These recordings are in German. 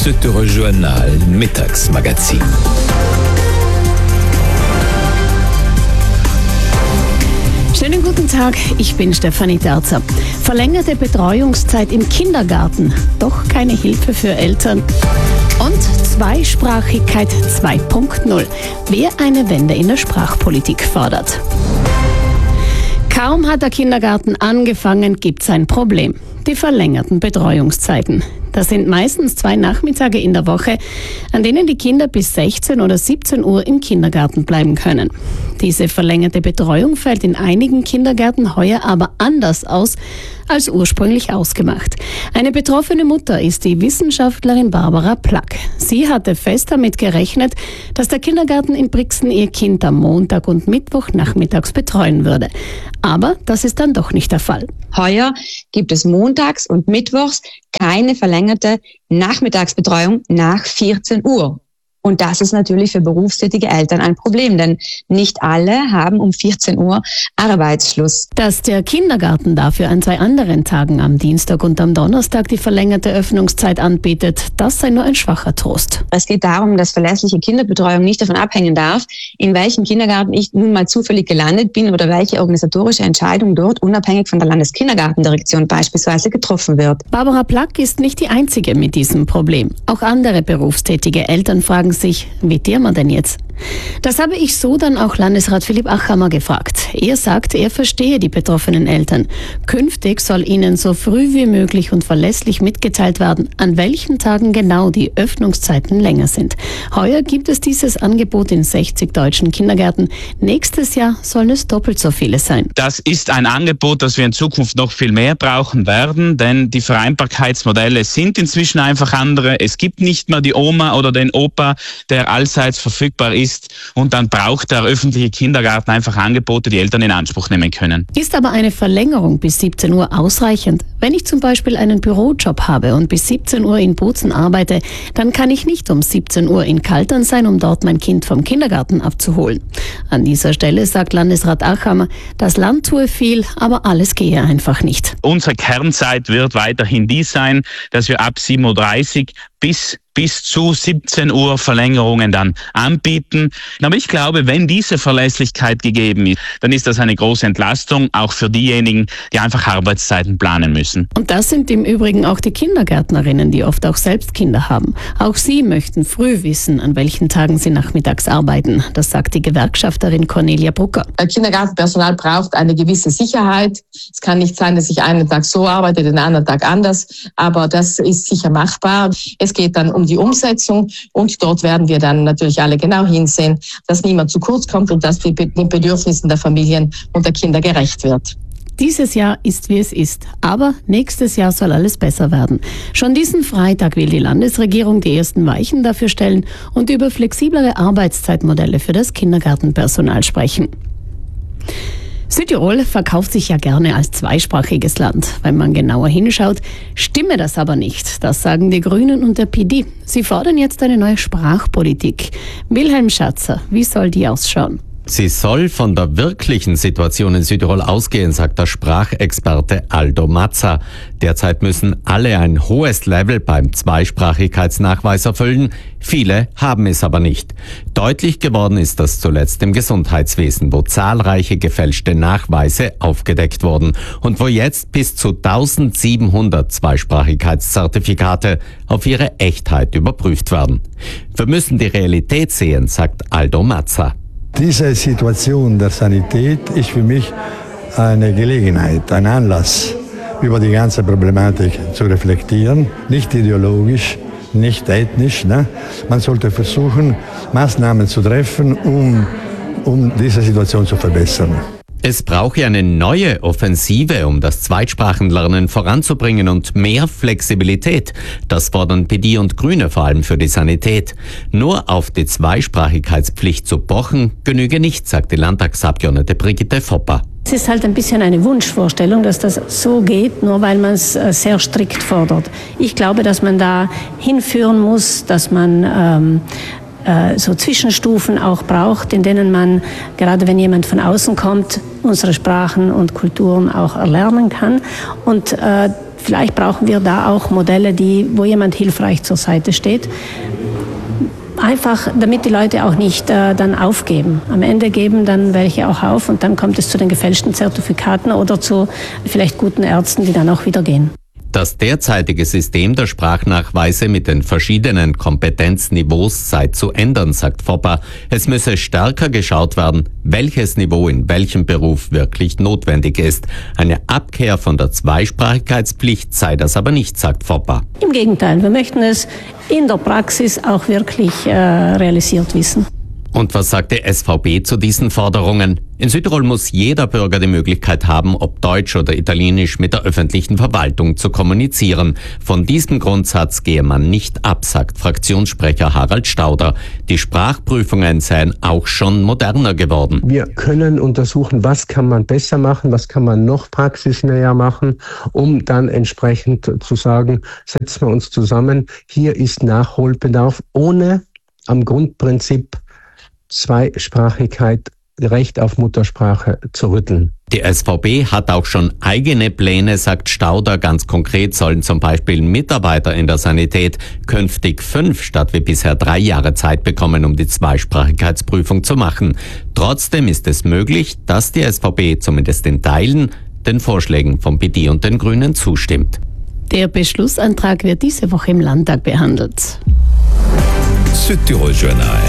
Südtirol Journal Mittagsmagazin. Schönen guten Tag, ich bin Stefanie Terzer. Verlängerte Betreuungszeit im Kindergarten, doch keine Hilfe für Eltern. Und Zweisprachigkeit 2.0, wer eine Wende in der Sprachpolitik fordert. Kaum hat der Kindergarten angefangen, gibt es ein Problem. Die verlängerten Betreuungszeiten. Das sind meistens 2 Nachmittage in der Woche, an denen die Kinder bis 16 oder 17 Uhr im Kindergarten bleiben können. Diese verlängerte Betreuung fällt in einigen Kindergärten heuer aber anders aus als ursprünglich ausgemacht. Eine betroffene Mutter ist die Wissenschaftlerin Barbara Plack. Sie hatte fest damit gerechnet, dass der Kindergarten in Brixen ihr Kind am Montag und Mittwoch nachmittags betreuen würde. Aber das ist dann doch nicht der Fall. Heuer gibt es montags und mittwochs keine verlängerte Nachmittagsbetreuung nach 14 Uhr. Und das ist natürlich für berufstätige Eltern ein Problem, denn nicht alle haben um 14 Uhr Arbeitsschluss. Dass der Kindergarten dafür an 2 anderen Tagen, am Dienstag und am Donnerstag, die verlängerte Öffnungszeit anbietet, das sei nur ein schwacher Trost. Es geht darum, dass verlässliche Kinderbetreuung nicht davon abhängen darf, in welchem Kindergarten ich nun mal zufällig gelandet bin oder welche organisatorische Entscheidung dort unabhängig von der Landeskindergartendirektion beispielsweise getroffen wird. Barbara Plack ist nicht die Einzige mit diesem Problem. Auch andere berufstätige Eltern fragen sich, wie tun wir denn jetzt? Das habe ich so dann auch Landesrat Philipp Achammer gefragt. Er sagt, er verstehe die betroffenen Eltern. Künftig soll ihnen so früh wie möglich und verlässlich mitgeteilt werden, an welchen Tagen genau die Öffnungszeiten länger sind. Heuer gibt es dieses Angebot in 60 deutschen Kindergärten. Nächstes Jahr sollen es doppelt so viele sein. Das ist ein Angebot, das wir in Zukunft noch viel mehr brauchen werden, denn die Vereinbarkeitsmodelle sind inzwischen einfach andere. Es gibt nicht mehr die Oma oder den Opa, der allseits verfügbar ist. Und dann braucht der öffentliche Kindergarten einfach Angebote, die Eltern in Anspruch nehmen können. Ist aber eine Verlängerung bis 17 Uhr ausreichend? Wenn ich zum Beispiel einen Bürojob habe und bis 17 Uhr in Bozen arbeite, dann kann ich nicht um 17 Uhr in Kaltern sein, um dort mein Kind vom Kindergarten abzuholen. An dieser Stelle sagt Landesrat Achammer, das Land tue viel, aber alles gehe einfach nicht. Unsere Kernzeit wird weiterhin die sein, dass wir ab 7.30 Uhr bis zu 17 Uhr Verlängerungen dann anbieten. Aber ich glaube, wenn diese Verlässlichkeit gegeben ist, dann ist das eine große Entlastung, auch für diejenigen, die einfach Arbeitszeiten planen müssen. Und das sind im Übrigen auch die Kindergärtnerinnen, die oft auch selbst Kinder haben. Auch sie möchten früh wissen, an welchen Tagen sie nachmittags arbeiten. Das sagt die Gewerkschafterin Cornelia Brucker. Kindergartenpersonal braucht eine gewisse Sicherheit. Es kann nicht sein, dass ich einen Tag so arbeite, den anderen Tag anders. Aber das ist sicher machbar. Es geht dann um die Umsetzung und dort werden wir dann natürlich alle genau hinsehen, dass niemand zu kurz kommt und dass den Bedürfnissen der Familien und der Kinder gerecht wird. Dieses Jahr ist, wie es ist. Aber nächstes Jahr soll alles besser werden. Schon diesen Freitag will die Landesregierung die ersten Weichen dafür stellen und über flexiblere Arbeitszeitmodelle für das Kindergartenpersonal sprechen. Südtirol verkauft sich ja gerne als zweisprachiges Land. Wenn man genauer hinschaut, stimme das aber nicht. Das sagen die Grünen und der PD. Sie fordern jetzt eine neue Sprachpolitik. Wilhelm Schatzer, wie soll die ausschauen? Sie soll von der wirklichen Situation in Südtirol ausgehen, sagt der Sprachexperte Aldo Mazza. Derzeit müssen alle ein hohes Level beim Zweisprachigkeitsnachweis erfüllen. Viele haben es aber nicht. Deutlich geworden ist das zuletzt im Gesundheitswesen, wo zahlreiche gefälschte Nachweise aufgedeckt wurden und wo jetzt bis zu 1700 Zweisprachigkeitszertifikate auf ihre Echtheit überprüft werden. Wir müssen die Realität sehen, sagt Aldo Mazza. Diese Situation der Sanität ist für mich eine Gelegenheit, ein Anlass, über die ganze Problematik zu reflektieren, nicht ideologisch, nicht ethnisch. Man sollte versuchen, Maßnahmen zu treffen, um diese Situation zu verbessern. Es brauche eine neue Offensive, um das Zweitsprachenlernen voranzubringen und mehr Flexibilität. Das fordern PD und Grüne vor allem für die Sanität. Nur auf die Zweisprachigkeitspflicht zu pochen, genüge nicht, sagt die Landtagsabgeordnete Brigitte Fopper. Es ist halt ein bisschen eine Wunschvorstellung, dass das so geht, nur weil man es sehr strikt fordert. Ich glaube, dass man da hinführen muss, dass man so Zwischenstufen auch braucht, in denen man, gerade wenn jemand von außen kommt, unsere Sprachen und Kulturen auch erlernen kann. Und vielleicht brauchen wir da auch Modelle, wo jemand hilfreich zur Seite steht. Einfach, damit die Leute auch nicht dann aufgeben. Am Ende geben dann welche auch auf und dann kommt es zu den gefälschten Zertifikaten oder zu vielleicht guten Ärzten, die dann auch wieder gehen. Das derzeitige System der Sprachnachweise mit den verschiedenen Kompetenzniveaus sei zu ändern, sagt Fopper. Es müsse stärker geschaut werden, welches Niveau in welchem Beruf wirklich notwendig ist. Eine Abkehr von der Zweisprachigkeitspflicht sei das aber nicht, sagt Fopper. Im Gegenteil, wir möchten es in der Praxis auch wirklich realisiert wissen. Und was sagt die SVP zu diesen Forderungen? In Südtirol muss jeder Bürger die Möglichkeit haben, ob Deutsch oder Italienisch mit der öffentlichen Verwaltung zu kommunizieren. Von diesem Grundsatz gehe man nicht ab, sagt Fraktionssprecher Harald Stauder. Die Sprachprüfungen seien auch schon moderner geworden. Wir können untersuchen, was kann man besser machen, was kann man noch praxisnäher machen, um dann entsprechend zu sagen, setzen wir uns zusammen, hier ist Nachholbedarf, ohne am Grundprinzip Zweisprachigkeit, Recht auf Muttersprache zu rütteln. Die SVP hat auch schon eigene Pläne, sagt Stauder. Ganz konkret sollen zum Beispiel Mitarbeiter in der Sanität künftig 5 statt wie bisher 3 Jahre Zeit bekommen, um die Zweisprachigkeitsprüfung zu machen. Trotzdem ist es möglich, dass die SVP zumindest in Teilen den Vorschlägen von PD und den Grünen zustimmt. Der Beschlussantrag wird diese Woche im Landtag behandelt. Südtirol Journal.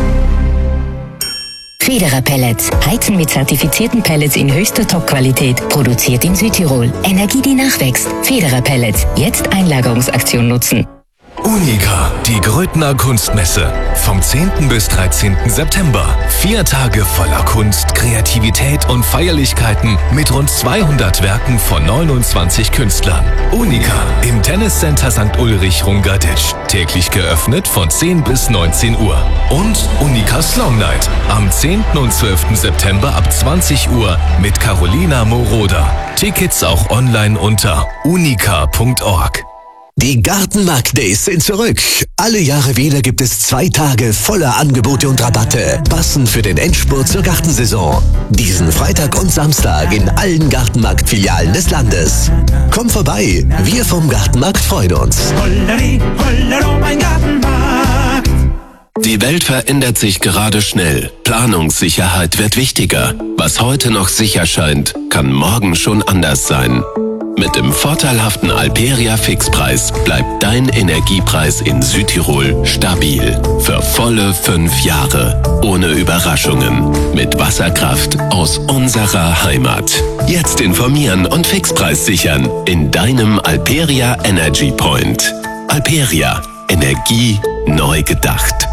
Federer Pellets. Heizen mit zertifizierten Pellets in höchster Top-Qualität. Produziert in Südtirol. Energie, die nachwächst. Federer Pellets. Jetzt Einlagerungsaktion nutzen. Unica, die Grödner Kunstmesse. Vom 10. bis 13. September. 4 Tage voller Kunst, Kreativität und Feierlichkeiten mit rund 200 Werken von 29 Künstlern. Unica im Tenniscenter St. Ulrich Rungaditsch. Täglich geöffnet von 10 bis 19 Uhr. Und Unica Long Night am 10. und 12. September ab 20 Uhr mit Carolina Moroder. Tickets auch online unter unica.org. Die Gartenmarkt-Days sind zurück. Alle Jahre wieder gibt es 2 Tage voller Angebote und Rabatte, passend für den Endspurt zur Gartensaison. Diesen Freitag und Samstag in allen Gartenmarkt-Filialen des Landes. Komm vorbei, wir vom Gartenmarkt freuen uns. Holleri, hollero, mein Gartenmarkt. Die Welt verändert sich gerade schnell. Planungssicherheit wird wichtiger. Was heute noch sicher scheint, kann morgen schon anders sein. Mit dem vorteilhaften Alperia Fixpreis bleibt dein Energiepreis in Südtirol stabil. Für volle 5 Jahre. Ohne Überraschungen. Mit Wasserkraft aus unserer Heimat. Jetzt informieren und Fixpreis sichern in deinem Alperia Energy Point. Alperia. Energie neu gedacht.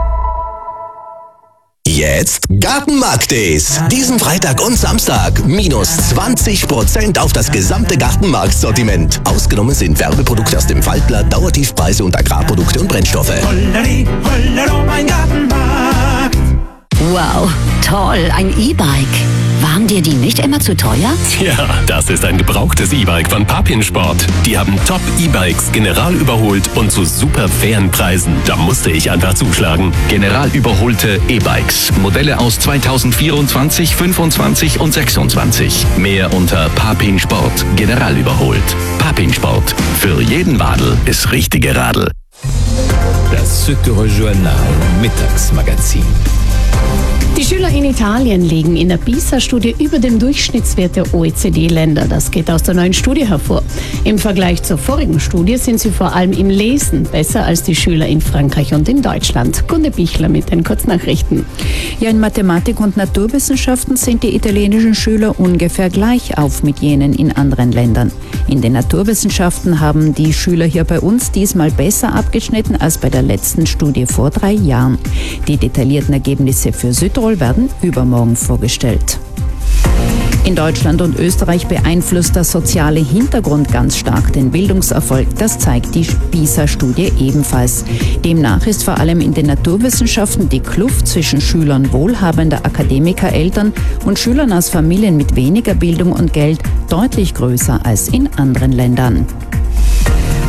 Jetzt Gartenmarkt-Days. Diesen Freitag und Samstag minus 20% auf das gesamte Gartenmarktsortiment. Ausgenommen sind Werbeprodukte aus dem Faltblatt, Dauertiefpreise und Agrarprodukte und Brennstoffe. Holleri, hollero, mein Gartenmarkt. Wow, toll, ein E-Bike. Waren dir die nicht immer zu teuer? Ja, das ist ein gebrauchtes E-Bike von Papinsport. Die haben Top-E-Bikes general überholt und zu super fairen Preisen. Da musste ich einfach zuschlagen. General überholte E-Bikes. Modelle aus 2024, 25 und 26. Mehr unter Papinsport. General überholt. Papinsport. Für jeden Wadel ist richtige Radl. Das Südtirol Journal Mittagsmagazin. Die Schüler in Italien liegen in der PISA-Studie über dem Durchschnittswert der OECD-Länder. Das geht aus der neuen Studie hervor. Im Vergleich zur vorigen Studie sind sie vor allem im Lesen besser als die Schüler in Frankreich und in Deutschland. Gunde Bichler mit den Kurznachrichten. Ja, in Mathematik und Naturwissenschaften sind die italienischen Schüler ungefähr gleich auf mit jenen in anderen Ländern. In den Naturwissenschaften haben die Schüler hier bei uns diesmal besser abgeschnitten als bei der letzten Studie vor 3 Jahren. Die detaillierten Ergebnisse für Südtirol werden übermorgen vorgestellt. In Deutschland und Österreich beeinflusst der soziale Hintergrund ganz stark den Bildungserfolg. Das zeigt die PISA-Studie ebenfalls. Demnach ist vor allem in den Naturwissenschaften die Kluft zwischen Schülern wohlhabender Akademikereltern und Schülern aus Familien mit weniger Bildung und Geld deutlich größer als in anderen Ländern.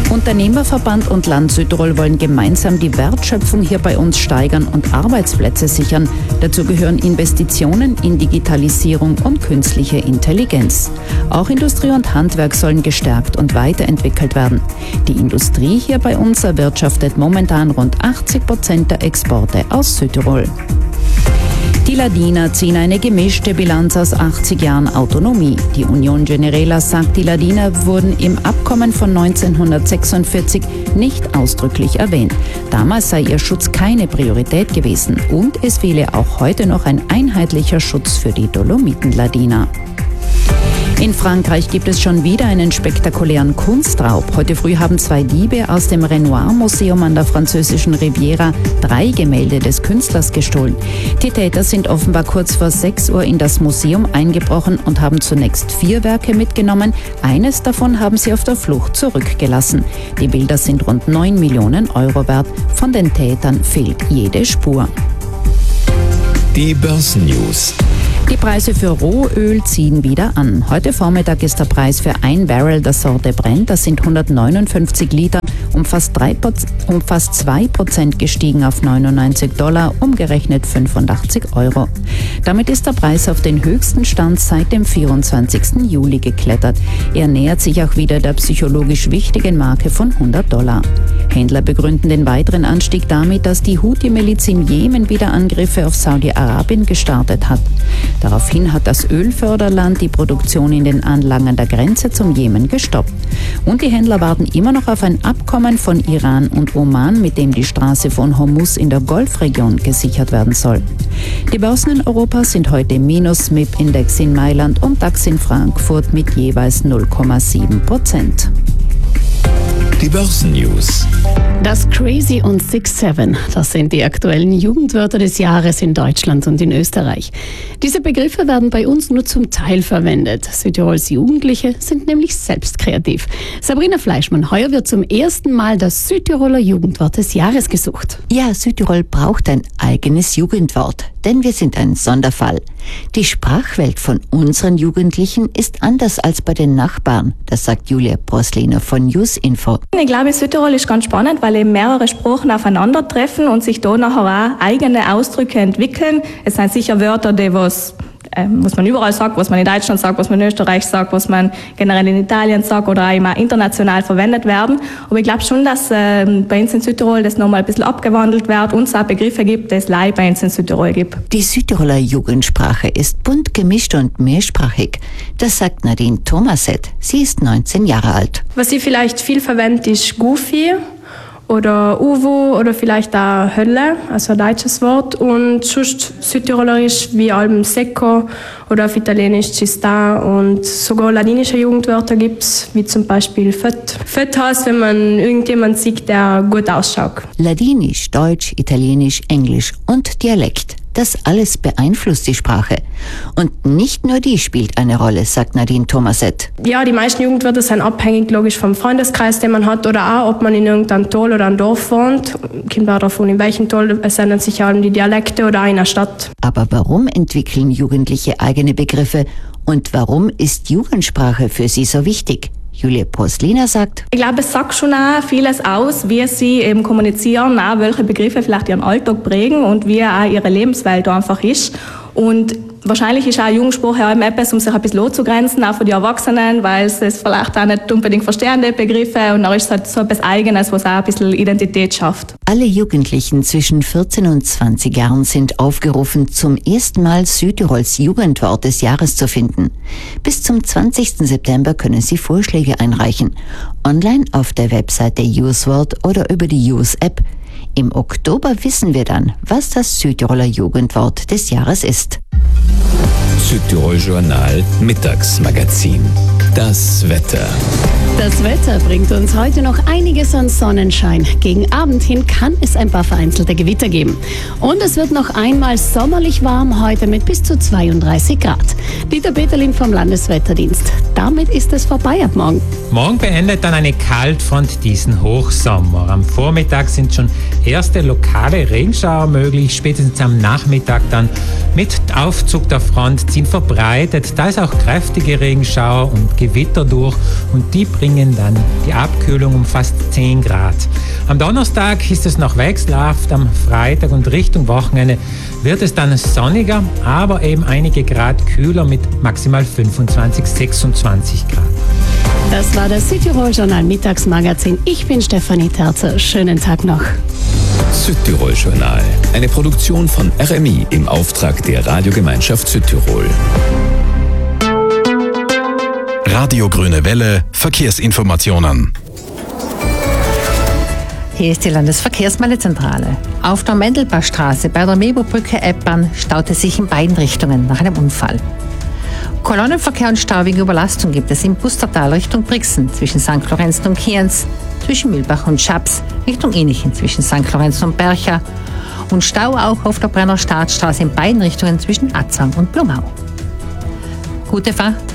Unternehmerverband und Land Südtirol wollen gemeinsam die Wertschöpfung hier bei uns steigern und Arbeitsplätze sichern. Dazu gehören Investitionen in Digitalisierung und künstliche Intelligenz. Auch Industrie und Handwerk sollen gestärkt und weiterentwickelt werden. Die Industrie hier bei uns erwirtschaftet momentan rund 80% der Exporte aus Südtirol. Die Ladiner ziehen eine gemischte Bilanz aus 80 Jahren Autonomie. Die Union Generela sagt, die Ladiner wurden im Abkommen von 1946 nicht ausdrücklich erwähnt. Damals sei ihr Schutz keine Priorität gewesen und es fehle auch heute noch ein einheitlicher Schutz für die Dolomitenladiner. In Frankreich gibt es schon wieder einen spektakulären Kunstraub. Heute früh haben 2 Diebe aus dem Renoir-Museum an der französischen Riviera 3 Gemälde des Künstlers gestohlen. Die Täter sind offenbar kurz vor 6 Uhr in das Museum eingebrochen und haben zunächst 4 Werke mitgenommen. Eines davon haben sie auf der Flucht zurückgelassen. Die Bilder sind rund 9 Millionen Euro wert. Von den Tätern fehlt jede Spur. Die Börsennews. Die Preise für Rohöl ziehen wieder an. Heute Vormittag ist der Preis für ein Barrel der Sorte Brent, das sind 159 Liter, um fast 2% gestiegen auf $99, umgerechnet 85 Euro. Damit ist der Preis auf den höchsten Stand seit dem 24. Juli geklettert. Er nähert sich auch wieder der psychologisch wichtigen Marke von $100. Händler begründen den weiteren Anstieg damit, dass die Houthi-Miliz im Jemen wieder Angriffe auf Saudi-Arabien gestartet hat. Daraufhin hat das Ölförderland die Produktion in den Anlagen an der Grenze zum Jemen gestoppt. Und die Händler warten immer noch auf ein Abkommen von Iran und Oman, mit dem die Straße von Hormuz in der Golfregion gesichert werden soll. Die Börsen in Europa sind heute minus, MIP-Index in Mailand und DAX in Frankfurt mit jeweils 0,7%. Die Börsennews. Das Crazy und 6-7, das sind die aktuellen Jugendwörter des Jahres in Deutschland und in Österreich. Diese Begriffe werden bei uns nur zum Teil verwendet. Südtirols Jugendliche sind nämlich selbst kreativ. Sabrina Fleischmann, heuer wird zum ersten Mal das Südtiroler Jugendwort des Jahres gesucht. Ja, Südtirol braucht ein eigenes Jugendwort, denn wir sind ein Sonderfall. Die Sprachwelt von unseren Jugendlichen ist anders als bei den Nachbarn, das sagt Julia Brosliner von Newsinfo. Ich glaube, Südtirol ist ganz spannend, weil eben mehrere Sprachen aufeinandertreffen und sich da nachher auch eigene Ausdrücke entwickeln. Es sind sicher Wörter, die was man überall sagt, was man in Deutschland sagt, was man in Österreich sagt, was man generell in Italien sagt oder auch immer international verwendet werden. Aber ich glaube schon, dass bei uns in Südtirol das nochmal ein bisschen abgewandelt wird und es auch Begriffe gibt, die es leider bei uns in Südtirol gibt. Die Südtiroler Jugendsprache ist bunt gemischt und mehrsprachig. Das sagt Nadine Thomaset. Sie ist 19 Jahre alt. Was sie vielleicht viel verwendet, ist Goofy oder Uwu oder vielleicht auch Hölle, also ein deutsches Wort. Und sonst südtirolerisch wie Alben Secco oder auf Italienisch Cistin und sogar ladinische Jugendwörter gibt's, wie zum Beispiel Fött. Fött heißt, wenn man irgendjemand sieht, der gut ausschaut. Ladinisch, Deutsch, Italienisch, Englisch und Dialekt. Das alles beeinflusst die Sprache. Und nicht nur die spielt eine Rolle, sagt Nadine Thomaset. Ja, die meisten Jugendwörter sind abhängig logisch vom Freundeskreis, den man hat oder auch, ob man in irgendeinem Tal oder einem Dorf wohnt. Kommt auch davon, in welchem Tal, es sind dann sicher die Dialekte oder auch in der Stadt. Aber warum entwickeln Jugendliche eigene Begriffe und warum ist Jugendsprache für sie so wichtig? Julia Brosliner sagt: Ich glaube, es sagt schon auch vieles aus, wie sie eben kommunizieren, auch welche Begriffe vielleicht ihren Alltag prägen und wie auch ihre Lebenswelt einfach ist. Und wahrscheinlich ist auch Jugendsprache auch etwas, um sich ein bisschen loszugrenzen, auch für die Erwachsenen, weil sie es vielleicht auch nicht unbedingt verstehen, die Begriffe. Und dann ist es halt so etwas Eigenes, was auch ein bisschen Identität schafft. Alle Jugendlichen zwischen 14 und 20 Jahren sind aufgerufen, zum ersten Mal Südtirols Jugendwort des Jahres zu finden. Bis zum 20. September können sie Vorschläge einreichen. Online auf der Webseite UseWort oder über die Use-App. Im Oktober wissen wir dann, was das Südtiroler Jugendwort des Jahres ist. Südtirol Journal Mittagsmagazin. Das Wetter. Das Wetter bringt uns heute noch einiges an Sonnenschein. Gegen Abend hin kann es ein paar vereinzelte Gewitter geben. Und es wird noch einmal sommerlich warm heute mit bis zu 32 Grad. Dieter Peterlin vom Landeswetterdienst. Damit ist es vorbei ab morgen. Morgen beendet dann eine Kaltfront diesen Hochsommer. Am Vormittag sind schon erste lokale Regenschauer möglich. Spätestens am Nachmittag dann mit Aufzug der Front ziehen verbreitet. Da ist auch kräftige Regenschauer und Gewitter durch und die bringen bringen dann die Abkühlung um fast 10 Grad. Am Donnerstag ist es noch wechselhaft, am Freitag und Richtung Wochenende wird es dann sonniger, aber eben einige Grad kühler mit maximal 25, 26 Grad. Das war das Südtirol-Journal Mittagsmagazin. Ich bin Stefanie Terzer. Schönen Tag noch. Südtirol-Journal. Eine Produktion von RMI im Auftrag der Radiogemeinschaft Südtirol. Radio Grüne Welle, Verkehrsinformationen. Hier ist die Landesverkehrsmeldezentrale. Auf der Mendelbachstraße bei der Meberbrücke Eppern staute sich in beiden Richtungen nach einem Unfall. Kolonnenverkehr und Stau wegen Überlastung gibt es im Pustertal Richtung Brixen zwischen St. Lorenzen und Kienz, zwischen Mühlbach und Schaps Richtung Inichen zwischen St. Lorenzen und Bercha und Stau auch auf der Brenner Startstraße in beiden Richtungen zwischen Atzang und Blumau. Gute Fahrt!